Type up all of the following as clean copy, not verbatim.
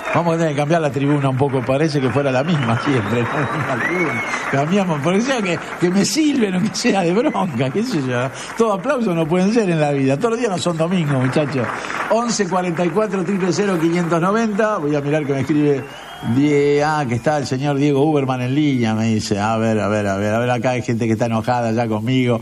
Vamos a tener que cambiar la tribuna un poco, parece que fuera la misma siempre, ¿no? La misma tribuna. Cambiamos, porque sea que me sirven o que sea de bronca, qué sé yo. Todos aplausos no pueden ser en la vida, todos los días no son domingos, muchachos. 11 44 000 590, voy a mirar que me escribe que está el señor Diego Uberman en línea, me dice, a ver, acá hay gente que está enojada ya conmigo.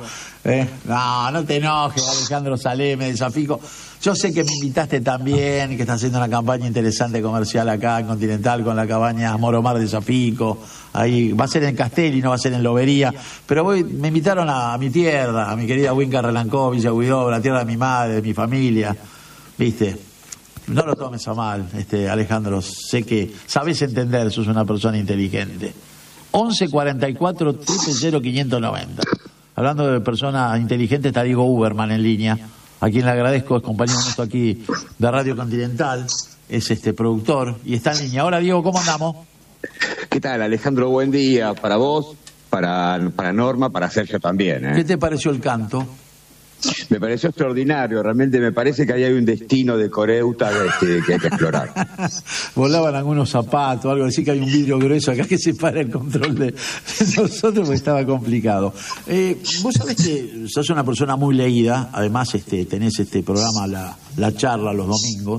No te enojes, Alejandro Salé, me desafico. Yo sé que me invitaste también, que estás haciendo una campaña interesante comercial acá en Continental con la cabaña Moromar de Zafico. Ahí va a ser en Castelli, no va a ser en Lobería. Pero me invitaron a mi tierra, a mi querida Huinca Relancó, Villa Huidó, la tierra de mi madre, de mi familia. ¿Viste? No lo tomes a mal, Alejandro. Sé que sabes entender, sos una persona inteligente. 11 44 000 590. Hablando de persona inteligente, está Diego Uberman en línea, a quien le agradezco, es compañero nuestro aquí de Radio Continental, es productor y está en línea. Hola Diego, ¿cómo andamos? ¿Qué tal, Alejandro? Buen día para vos, para Norma, para Sergio también. ¿Qué te pareció el canto? Me pareció extraordinario, realmente me parece que ahí hay un destino de Coreuta que hay que explorar. Volaban algunos zapatos, algo así, que hay un vidrio grueso acá que separa el control de nosotros porque estaba complicado. Vos sabés que sos una persona muy leída, además tenés programa, la charla los domingos.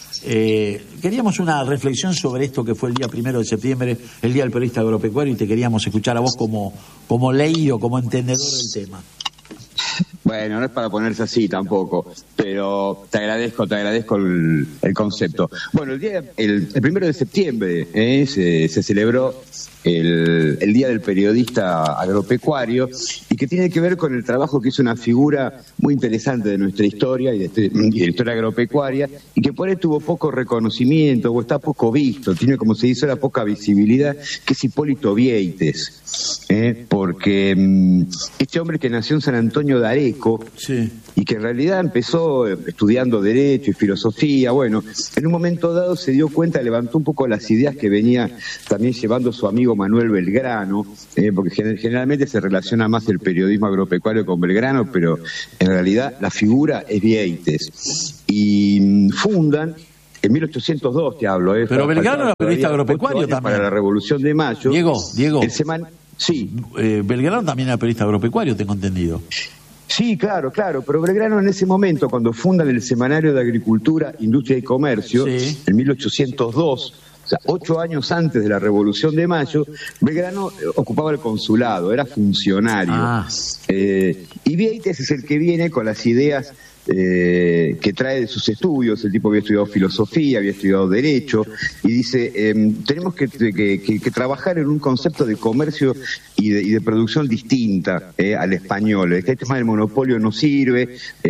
Queríamos una reflexión sobre esto que fue el día 1 de septiembre, el Día del Periodista Agropecuario, y te queríamos escuchar a vos como leído, como entendedor del tema. Bueno, no es para ponerse así tampoco, pero te agradezco el concepto. Bueno, el 1 de septiembre se celebró el Día del Periodista Agropecuario, y que tiene que ver con el trabajo que hizo una figura muy interesante de nuestra historia y de la historia agropecuaria, y que por ahí tuvo poco reconocimiento o está poco visto, tiene, como se dice, la poca visibilidad, que es Hipólito Vieites. Porque este hombre que nació en San Antonio de Areco, sí, y que en realidad empezó estudiando Derecho y Filosofía, bueno, en un momento dado se dio cuenta, levantó un poco las ideas que venía también llevando su amigo Manuel Belgrano, porque generalmente se relaciona más el periodismo agropecuario con Belgrano, pero en realidad la figura es Vieites. Y fundan, en 1802 te hablo, pero Belgrano era periodista agropecuario también. Para la Revolución de Mayo. Diego. Sí. Belgrano también era periodista agropecuario, tengo entendido. Sí, claro, pero Belgrano en ese momento, cuando fundan el Semanario de Agricultura, Industria y Comercio, sí, en 1802, o sea, 8 años antes de la Revolución de Mayo, Belgrano ocupaba el consulado, era funcionario. Y Vieites es el que viene con las ideas que trae de sus estudios. El tipo había estudiado filosofía, había estudiado derecho, y dice, tenemos que trabajar en un concepto de comercio y de producción distinta al español. Este tema del monopolio no sirve.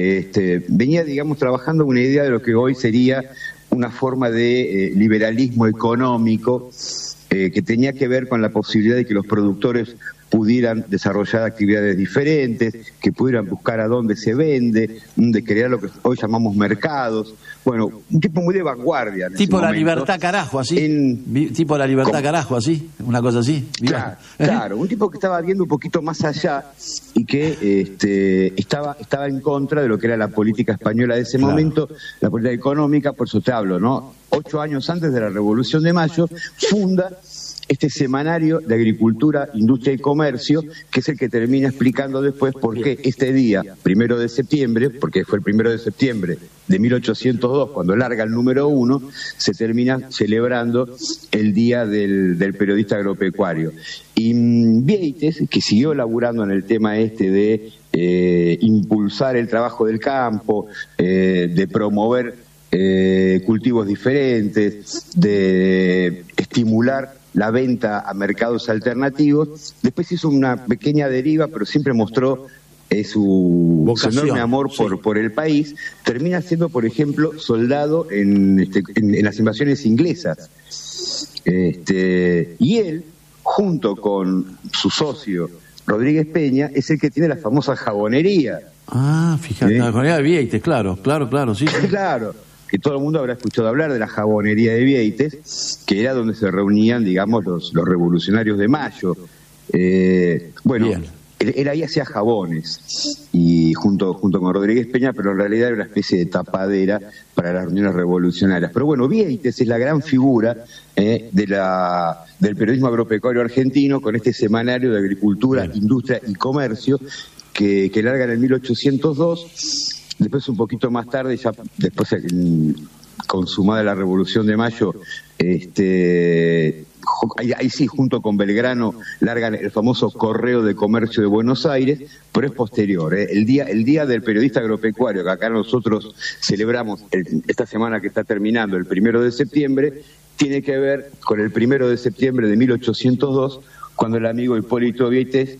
Venía, digamos, trabajando una idea de lo que hoy sería una forma de liberalismo económico, que tenía que ver con la posibilidad de que los productores pudieran desarrollar actividades diferentes, que pudieran buscar a dónde se vende, de crear lo que hoy llamamos mercados. Bueno, un tipo muy de vanguardia. Tipo la libertad carajo, así. Tipo la libertad carajo, así. Una cosa así. Claro, un tipo que estaba viendo un poquito más allá y que estaba en contra de lo que era la política española de ese momento, la política económica. Por eso te hablo, ¿no? 8 años antes de la Revolución de Mayo, funda este Semanario de Agricultura, Industria y Comercio, que es el que termina explicando después por qué este día, 1 de septiembre, porque fue el 1 de septiembre de 1802, cuando larga el número 1, se termina celebrando el Día del Periodista Agropecuario. Y Vieites, que siguió laburando en el tema de impulsar el trabajo del campo, de promover cultivos diferentes, de estimular la venta a mercados alternativos. Después hizo una pequeña deriva, pero siempre mostró su enorme amor por el país. Termina siendo, por ejemplo, soldado en las invasiones inglesas. Y él, junto con su socio Rodríguez Peña, es el que tiene la famosa jabonería. Fíjate, la jabonería de Vieites, claro, sí. Claro, que todo el mundo habrá escuchado hablar de la jabonería de Vieites, que era donde se reunían, digamos, los revolucionarios de Mayo. Bien. Él ahí hacía jabones, y junto con Rodríguez Peña, pero en realidad era una especie de tapadera para las reuniones revolucionarias. Pero bueno, Vieites es la gran figura del periodismo agropecuario argentino, con este semanario de agricultura, industria y comercio que larga en el 1802. Después, un poquito más tarde, ya después consumada la Revolución de Mayo, ahí sí, junto con Belgrano, largan el famoso Correo de Comercio de Buenos Aires, pero es posterior. El día del periodista agropecuario, que acá nosotros celebramos esta semana que está terminando, el 1 de septiembre, tiene que ver con el 1 de septiembre de 1802, cuando el amigo Hipólito Vieites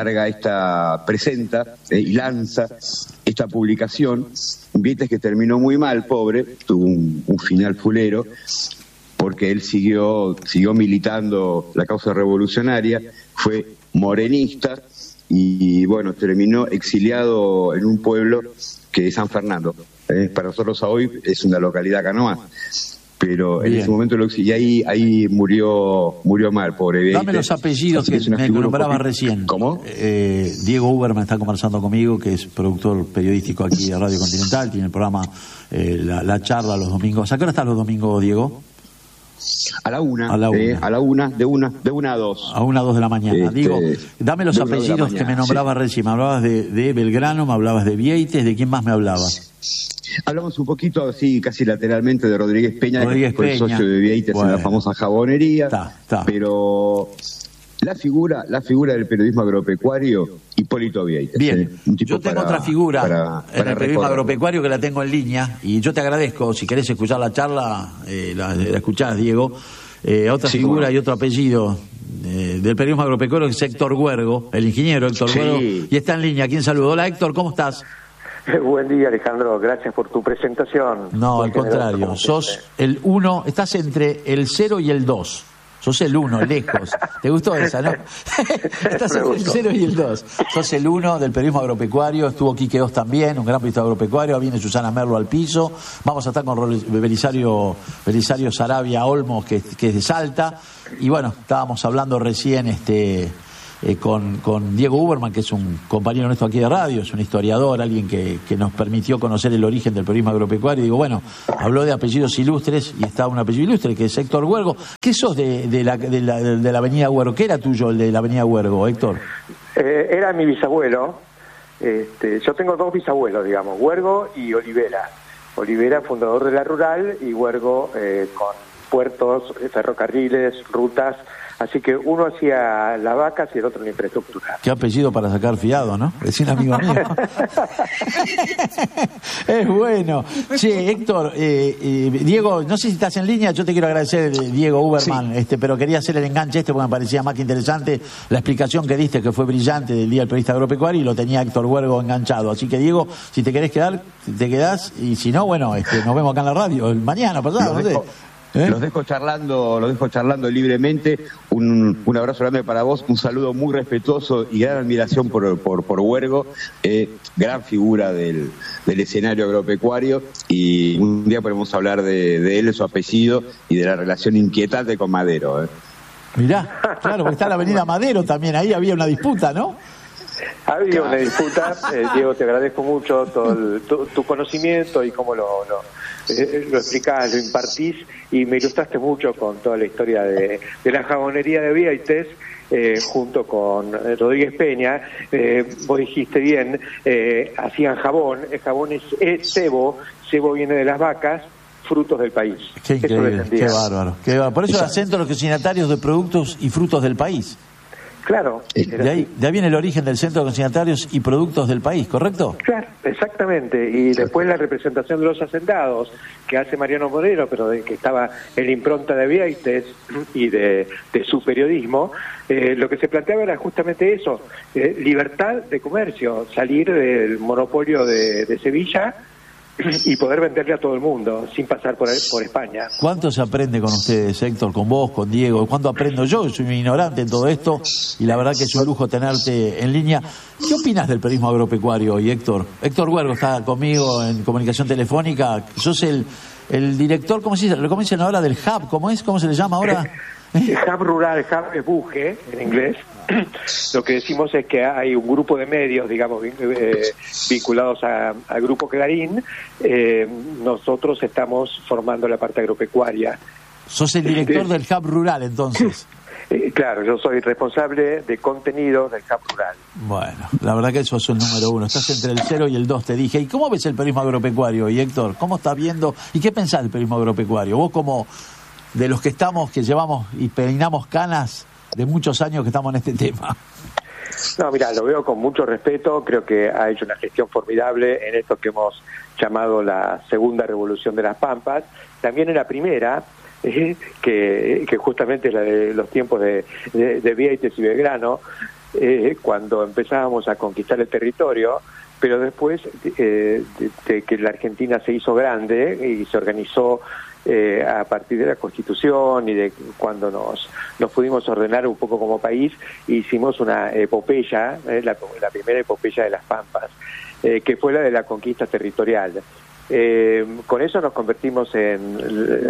presenta y lanza esta publicación. Vieites, que terminó muy mal, pobre, tuvo un final fulero, porque él siguió militando la causa revolucionaria, fue morenista y bueno, terminó exiliado en un pueblo que es San Fernando. Para nosotros hoy es una localidad acá nomás. Pero en ese momento y ahí murió mal, pobre Vieites. Dame los apellidos que me nombraba recién. ¿Cómo? Diego Uberman está conversando conmigo, que es productor periodístico aquí de Radio Continental, tiene el programa La Charla los domingos. ¿A qué hora estás los domingos, Diego? A la una, de una a 2. A 1 a 2 de la mañana. Digo, dame los apellidos que me nombrabas recién. Me hablabas de Belgrano, me hablabas de Vieites, ¿de quién más me hablabas? Hablamos un poquito así, casi lateralmente, de Rodríguez Peña, que fue el socio de Vieites en la famosa jabonería. Pero la figura del periodismo agropecuario, Hipólito Vieites. Bien, yo tengo otra figura en el periodismo agropecuario que la tengo en línea, y yo te agradezco, si querés escuchar la charla, la escuchás, Diego. Otra figura y otro apellido del periodismo agropecuario, que es Héctor Huergo, el ingeniero Héctor Huergo, y está en línea. ¿Quién saludó? Hola, Héctor, ¿cómo estás? Buen día, Alejandro, gracias por tu presentación. No, al contrario, sos el 1, estás entre el 0 y el 2. Sos el 1, lejos. ¿Te gustó esa, no? Estás entre el 0 y el 2. Sos el 1 del periodismo agropecuario. Estuvo Quique Oz también, un gran periodista agropecuario. Viene Susana Merlo al piso. Vamos a estar con Belisario Sarabia Olmos, que es de Salta. Y bueno, estábamos hablando recién con Diego Uberman, que es un compañero nuestro aquí de radio, es un historiador, alguien que nos permitió conocer el origen del periodismo agropecuario. Y digo, bueno, habló de apellidos ilustres, y está un apellido ilustre, que es Héctor Huergo. ¿Qué sos de la avenida Huergo? ¿Qué era tuyo el de la avenida Huergo, Héctor? Era mi bisabuelo. Yo tengo 2 bisabuelos, digamos, Huergo y Olivera. Olivera, fundador de la Rural, y Huergo con puertos, ferrocarriles, rutas. Así que uno hacía las vacas y el otro la infraestructura. Qué apellido para sacar fiado, ¿no? Es un amigo mío. Es bueno. Che, Héctor, Diego, no sé si estás en línea. Yo te quiero agradecer, Diego Uberman, pero quería hacer el enganche porque me parecía más que interesante la explicación que diste, que fue brillante, del Día del Periodista Agropecuario, y lo tenía Héctor Huergo enganchado. Así que, Diego, si te querés quedar, te quedás, y si no, bueno, nos vemos acá en la radio mañana, pasado, no sé. Los dejo charlando libremente. Un abrazo grande para vos, un saludo muy respetuoso y gran admiración por Huergo, gran figura del escenario agropecuario, y un día podemos hablar de él, de su apellido y de la relación inquietante con Madero. Mirá, claro, porque está la avenida Madero también, ahí había una disputa, ¿no? Había una disputa. Diego, te agradezco mucho todo tu conocimiento y cómo lo explicás, lo impartís, y me ilustraste mucho con toda la historia de la jabonería de Vieites, junto con Rodríguez Peña. Vos dijiste bien, hacían jabón. El jabón es cebo viene de las vacas, frutos del país. Qué increíble, qué bárbaro. Por eso el acento de los consignatarios de productos y frutos del país. Claro. De ahí viene el origen del Centro de Consignatarios y Productos del País, ¿correcto? Claro, exactamente. Y después la representación de los hacendados que hace Mariano Moreno, pero que estaba en la impronta de Vieites y de su periodismo, lo que se planteaba era justamente eso, libertad de comercio, salir del monopolio de Sevilla y poder venderle a todo el mundo sin pasar por España. ¿Cuánto se aprende con ustedes, Héctor, con vos, con Diego? ¿Cuánto aprendo yo? Soy un ignorante en todo esto y la verdad que es un lujo tenerte en línea. ¿Qué opinas del periodismo agropecuario hoy, Héctor? Héctor Huergo está conmigo en comunicación telefónica. Sos el director, ¿cómo dicen ahora del hub? ¿Cómo se le llama ahora? El hub rural, el hub es buje en inglés. Lo que decimos es que hay un grupo de medios, digamos, vinculados al grupo Clarín. Nosotros estamos formando la parte agropecuaria. ¿Sos el director del hub rural, entonces? Claro, yo soy responsable de contenido del hub rural. Bueno, la verdad que eso es el número 1. Estás entre el 0 y el 2, te dije. ¿Y cómo ves el periodismo agropecuario, y Héctor? ¿Cómo estás viendo? ¿Y qué pensás del periodismo agropecuario? Vos, como de los que llevamos y peinamos canas de muchos años que estamos en este tema. No, mira, lo veo con mucho respeto. Creo que ha hecho una gestión formidable en esto que hemos llamado la segunda revolución de las Pampas. También en la primera, que justamente es la de los tiempos de Vieites y Belgrano, cuando empezábamos a conquistar el territorio, pero después de que la Argentina se hizo grande y se organizó a partir de la Constitución y de cuando nos pudimos ordenar un poco como país, hicimos una epopeya, la primera epopeya de las Pampas, que fue la de la conquista territorial. Con eso nos convertimos en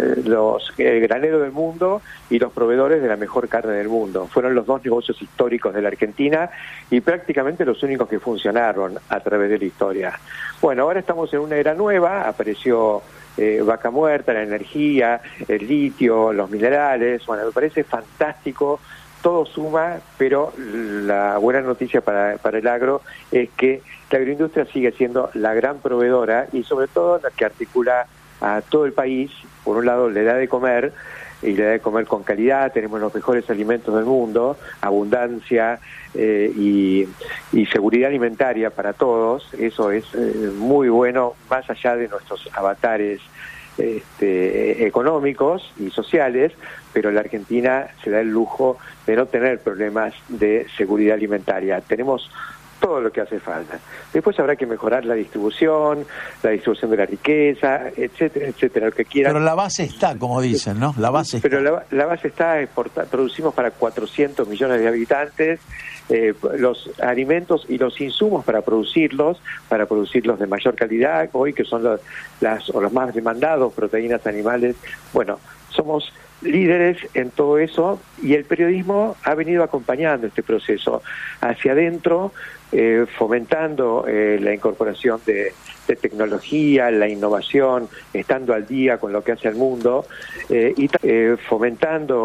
el granero del mundo y los proveedores de la mejor carne del mundo. Fueron los dos negocios históricos de la Argentina y prácticamente los únicos que funcionaron a través de la historia. Bueno, ahora estamos en una era nueva, apareció Vaca Muerta, la energía, el litio, los minerales. Bueno, me parece fantástico, todo suma, pero la buena noticia para el agro es que la agroindustria sigue siendo la gran proveedora y sobre todo la que articula a todo el país. Por un lado, le da de comer, y le da de comer con calidad. Tenemos los mejores alimentos del mundo, abundancia y seguridad alimentaria para todos. Eso es muy bueno, más allá de nuestros avatares económicos y sociales, pero la Argentina se da el lujo de no tener problemas de seguridad alimentaria. Tenemos todo lo que hace falta. Después habrá que mejorar la distribución de la riqueza, etcétera, etcétera, lo que quieran. Pero la base está, como dicen, ¿no? La base está. Pero la base está, producimos para 400 millones de habitantes, los alimentos y los insumos para producirlos de mayor calidad, hoy que son los más demandados, proteínas animales. Bueno, somos líderes en todo eso y el periodismo ha venido acompañando este proceso hacia adentro, fomentando la incorporación de tecnología, la innovación, estando al día con lo que hace el mundo y fomentando